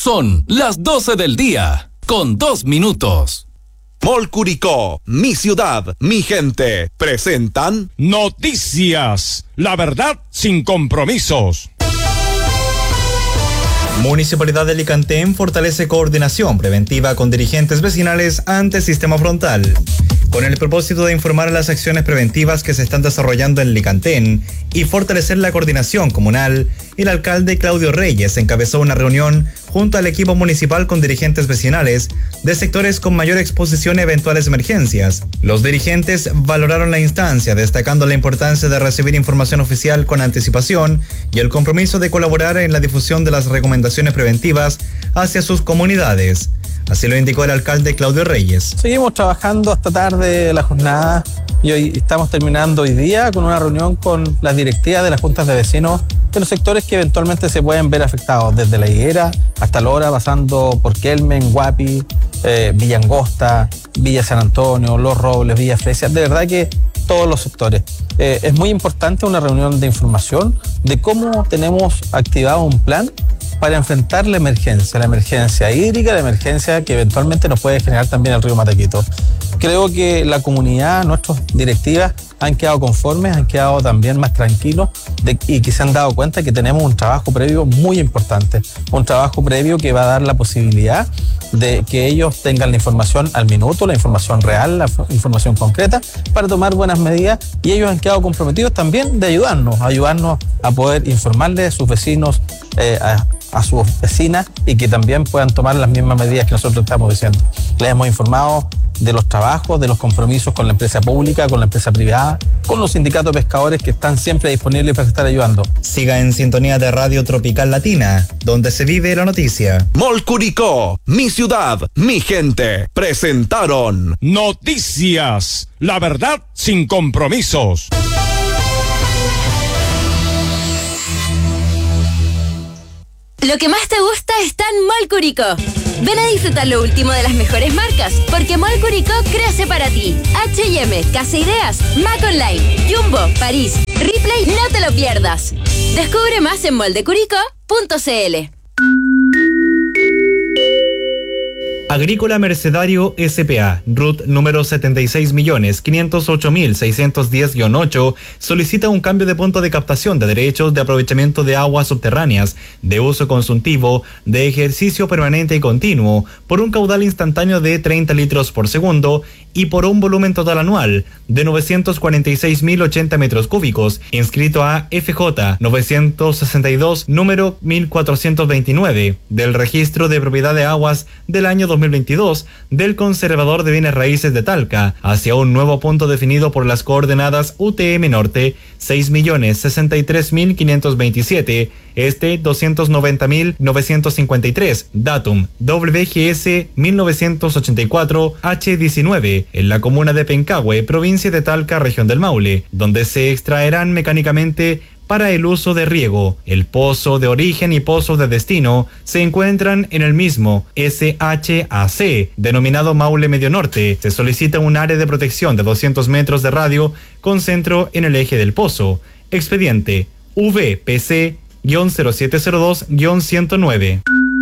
Son las 12 del día, con 2 minutos. Mall Curicó, mi ciudad, mi gente, presentan Noticias, la verdad sin compromisos. Municipalidad de Alicantén fortalece coordinación preventiva con dirigentes vecinales ante sistema frontal. Con el propósito de informar las acciones preventivas que se están desarrollando en Alicantén y fortalecer la coordinación comunal, el alcalde Claudio Reyes encabezó una reunión junto al equipo municipal con dirigentes vecinales de sectores con mayor exposición a eventuales emergencias. Los dirigentes valoraron la instancia, destacando la importancia de recibir información oficial con anticipación y el compromiso de colaborar en la difusión de las recomendaciones preventivas hacia sus comunidades. Así lo indicó el alcalde Claudio Reyes. Seguimos trabajando hasta tarde la jornada y hoy estamos terminando hoy día con una reunión con las directivas de las juntas de vecinos de los sectores que eventualmente se pueden ver afectados, desde La Higuera hasta Lora, pasando por Kelmen, Guapi, Villa Angosta, Villa San Antonio, Los Robles, Villa Fresia, de verdad que todos los sectores. Es muy importante una reunión de información de cómo tenemos activado un plan para enfrentar la emergencia hídrica, la emergencia que eventualmente nos puede generar también el río Mataquito. Creo que la comunidad, nuestras directivas, han quedado conformes, han quedado también más tranquilos y que se han dado cuenta que tenemos un trabajo previo muy importante, un trabajo previo que va a dar la posibilidad de que ellos tengan la información al minuto, la información real, la información concreta, para tomar buenas medidas, y ellos han quedado comprometidos también de ayudarnos a poder informarles a sus vecinos, a sus vecinas, y que también puedan tomar las mismas medidas que nosotros estamos diciendo. Les hemos informado de los trabajos, de los compromisos con la empresa pública, con la empresa privada, con los sindicatos de pescadores que están siempre disponibles para estar ayudando. Siga en sintonía de Radio Tropical Latina, donde se vive la noticia. Mall Curicó, mi ciudad, mi gente, presentaron Noticias, la verdad sin compromisos. Lo que más te gusta está en Mall Curicó. Ven a disfrutar lo último de las mejores marcas, porque Mall Curicó crece para ti. H&M, Casa Ideas, Mac Online, Jumbo, París, Ripley, no te lo pierdas. Descubre más en moldecuricó.cl. Agrícola Mercedario S.p.A., RUT número 76.508.610-8, solicita un cambio de punto de captación de derechos de aprovechamiento de aguas subterráneas, de uso consultivo, de ejercicio permanente y continuo, por un caudal instantáneo de 30 litros por segundo y por un volumen total anual de 946.080 metros cúbicos, inscrito a FJ 962, número 1429, del Registro de Propiedad de Aguas del año 2022 del Conservador de Bienes Raíces de Talca, hacia un nuevo punto definido por las coordenadas UTM Norte 6.063.527, este 290.953, datum WGS 1984 H19, en la comuna de Pencahue, provincia de Talca, región del Maule, donde se extraerán mecánicamente para el uso de riego. El pozo de origen y pozo de destino se encuentran en el mismo SHAC, denominado Maule Medio Norte. Se solicita un área de protección de 200 metros de radio con centro en el eje del pozo. Expediente VPC-0702-109.